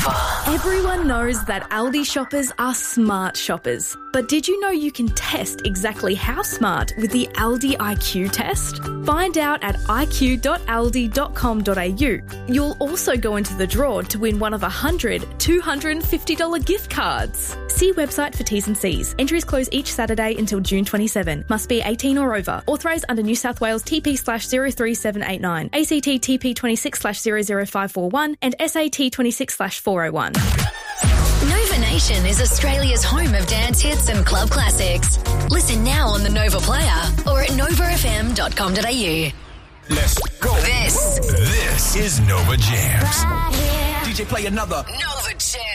Everyone knows that Aldi shoppers are smart shoppers. But did you know you can test exactly how smart with the Aldi IQ test? Find out at iq.aldi.com.au. You'll also go into the draw to win one of 100 $250 gift cards. See website for T's and C's. Entries close each Saturday until June 27. Must be 18 or over. Authorised under New South Wales TP/03789, ACT TP 26/00541 and SAT 26/401. Nova Nation is Australia's home of dance hits and club classics. Listen now on the Nova Player or at novafm.com.au. Let's go. This is Nova Jams. right here. DJ, play another. Nova Jams.